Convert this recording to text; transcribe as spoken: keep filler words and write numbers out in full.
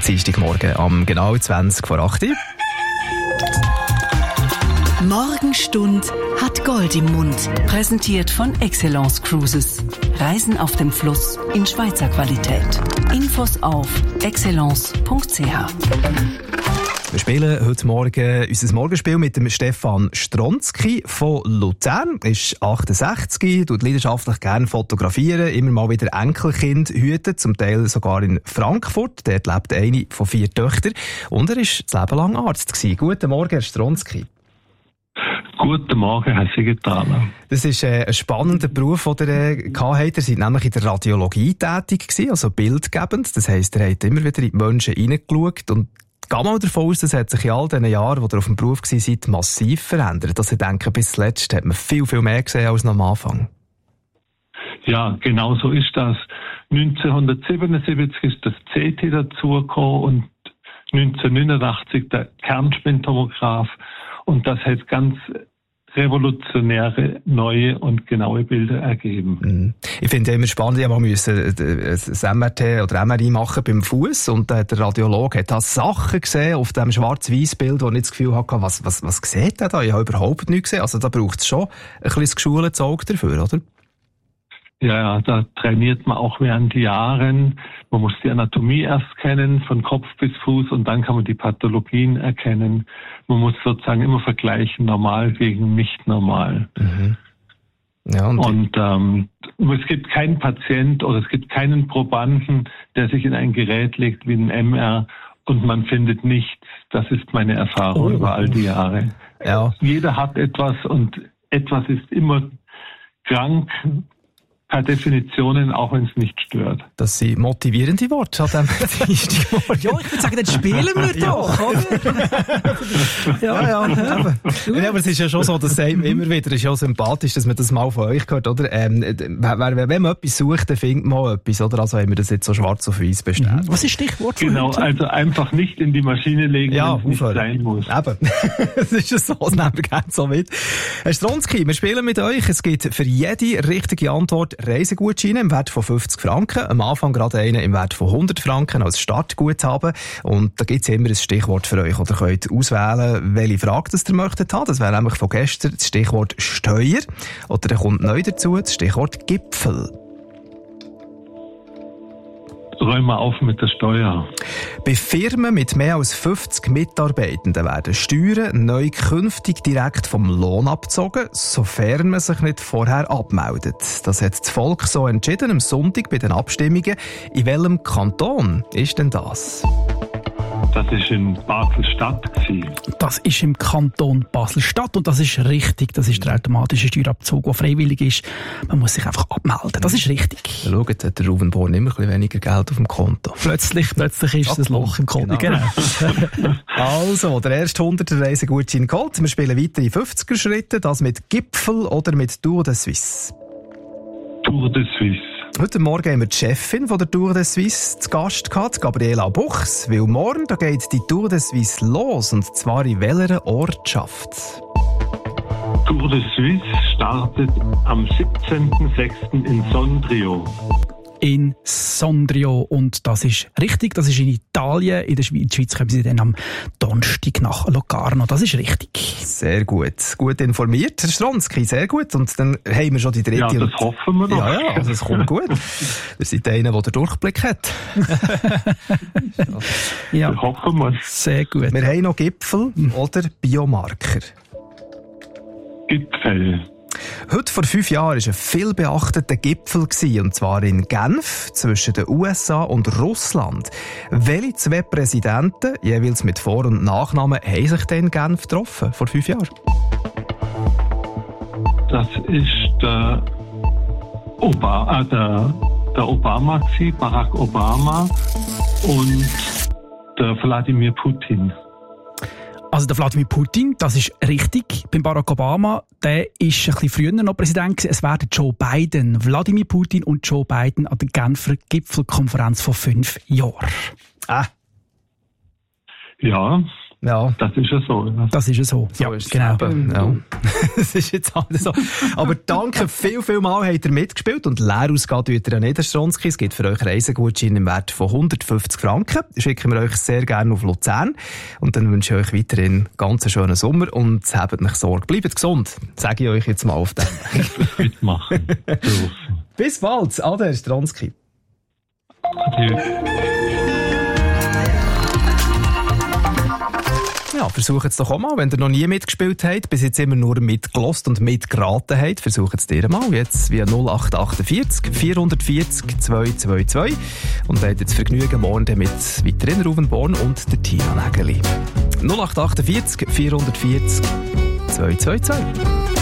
Dienstagmorgen am genau zwanzig vor acht Uhr. Morgenstund hat Gold im Mund. Präsentiert von Excellence Cruises. Reisen auf dem Fluss in Schweizer Qualität. Infos auf excellence punkt c h. Wir spielen heute Morgen unser Morgenspiel mit dem Stefan Stronski von Luzern. Er ist achtundsechzig, tut leidenschaftlich gerne fotografieren, immer mal wieder Enkelkind hüten, zum Teil sogar in Frankfurt. Dort lebt eine von vier Töchtern. Und er war das Leben lang Arzt gewesen. Guten Morgen, Herr Stronski. Guten Morgen, Herr Siegenthaler. Das ist äh, ein spannender Beruf, den ihr äh, hattet. Ihr seid nämlich in der Radiologie tätig gewesen, also bildgebend. Das heisst, ihr habt immer wieder in die Menschen hineingeschaut und geh mal davon aus, das hat sich in all diesen Jahren, wo ihr auf dem Beruf seid, massiv verändert. Also ich denke, bis zuletzt hat man viel, viel mehr gesehen als noch am Anfang. Ja, genau so ist das. neunzehnhundertsiebenundsiebzig ist das C T dazugekommen und neunzehnhundertneunundachtzig der Kernspintomograph. Und das hat ganz revolutionäre, neue und genaue Bilder ergeben. Ich finde immer spannend, ich musste ein M R T oder M R I machen beim Fuß und der Radiologe hat da Sachen gesehen auf dem Schwarz-Weiß-Bild, wo ich das Gefühl hatte, was, was, was sieht der da? Ich habe überhaupt nichts gesehen. Also da braucht es schon ein bisschen geschultes Auge dafür, oder? Ja, ja, da trainiert man auch während Jahren. Man muss die Anatomie erst kennen, von Kopf bis Fuß, und dann kann man die Pathologien erkennen. Man muss sozusagen immer vergleichen, normal gegen nicht normal. Mhm. Ja, und und ähm, es gibt keinen Patient oder es gibt keinen Probanden, der sich in ein Gerät legt wie ein M R und man findet nichts. Das ist meine Erfahrung oh. über all die Jahre. Ja. Jeder hat etwas und etwas ist immer krank, per Definition, auch wenn es nicht stört. Das sind motivierende Worte an diesem Dienstagmorgen. Ja, ich würde sagen, dann spielen wir doch, oder? ja, ja, ja. ja. Aber es ist ja schon so, das sagt man immer wieder, es ist ja sympathisch, dass man das mal von euch hört, oder? Ähm, wenn man etwas sucht, dann findet man etwas, oder? Also haben wir das jetzt so schwarz auf weiß bestätigt. Was ist Stichwort für Genau, heute? Also einfach nicht in die Maschine legen, ja, wenn es nicht sein muss. Eben. Das ist ja so, das nehmen wir gerne so mit. Herr Stronski, wir spielen mit euch. Es gibt für jede richtige Antwort Reisegutscheine im Wert von fünfzig Franken. Am Anfang gerade einen im Wert von hundert Franken als Startguthaben. Und da gibt es immer ein Stichwort für euch. Oder könnt auswählen, welche Frage das ihr möchtet haben. Das wäre nämlich von gestern das Stichwort Steuer. Oder dann kommt neu dazu das Stichwort Gipfel. Räumen wir auf mit der Steuer. Bei Firmen mit mehr als fünfzig Mitarbeitenden werden Steuern neu künftig direkt vom Lohn abgezogen, sofern man sich nicht vorher abmeldet. Das hat das Volk so entschieden am Sonntag bei den Abstimmungen. In welchem Kanton ist denn das? Das ist in Basel-Stadt. Das ist im Kanton Basel-Stadt und das ist richtig. Das ist der automatische Steuerabzug, der freiwillig ist. Man muss sich einfach abmelden. Das ist richtig. Ja, schaut, hat der Ruben Born immer ein bisschen weniger Geld auf dem Konto. Plötzlich, plötzlich ist das Loch im Konto. Genau. genau. Also, der erste hunderter Reisegutschein geholt. Wir spielen weiter in fünfziger Schritte. Das mit Gipfel oder mit Tour de Suisse? Tour de Suisse. Heute Morgen haben wir die Chefin von der Tour de Suisse zu Gast gehabt, Gabriela Buchs, weil morgen da geht die Tour de Suisse los, und zwar in welcher Ortschaft? Tour de Suisse startet am siebzehnten sechsten in Sondrio. In Sondrio. Und das ist richtig, das ist in Italien. In der Schweiz, Schweiz kommen sie dann am Donnerstag nach Locarno. Das ist richtig. Sehr gut. Gut informiert, Herr Stronski, sehr gut. Und dann haben wir schon die dritte. Ja, das hoffen wir doch. Ja, ja, also es kommt gut. Ihr seid einer, der den Durchblick hat. ja, das hoffen wir. Sehr gut. Wir haben noch Gipfel oder Biomarker. Gipfel. Heute vor fünf Jahren war ein viel beachteter Gipfel, und zwar in Genf zwischen den U S A und Russland. Welche zwei Präsidenten, jeweils mit Vor- und Nachnamen, haben sich denn in Genf getroffen, vor fünf Jahren? Das ist der, Oba, äh, der, der Obama, Barack Obama und der Wladimir Putin. Also der Wladimir Putin, das ist richtig. Beim Barack Obama, der ist ein bisschen früher noch Präsident gewesen. Es werden Joe Biden, Wladimir Putin und Joe Biden an der Genfer Gipfelkonferenz vor fünf Jahren. Ah. Ja, Ja. Das ist ja so. Ja. Das ist ja so. So ja, ist genau. Eben, ja. Das ist jetzt alles so. Aber danke, viel, viel mal habt ihr mitgespielt und leer ausgehen tut ihr ja nicht, Herr Stronski. Es gibt für euch Reisegutscheine im Wert von hundertfünfzig Franken. Schicken wir euch sehr gerne auf Luzern. Und dann wünsche ich euch weiterhin ganz einen schönen Sommer und habt nicht Sorge. Bleibt gesund, sage ich euch jetzt mal auf dem. Mitmachen. Bis bald, Ade, Herr Stronski. Adieu. Ja, versucht es doch auch mal, wenn ihr noch nie mitgespielt habt, bis jetzt immer nur mitgelost und mitgeraten habt, versucht es dir mal jetzt via null acht achtundvierzig vierhundertvierzig zweihundertzweiundzwanzig und habt jetzt Vergnügen morgen mit weiteren Ruven Born und der Tina Nägeli. null acht achtundvierzig vierhundertvierzig zweihundertzweiundzwanzig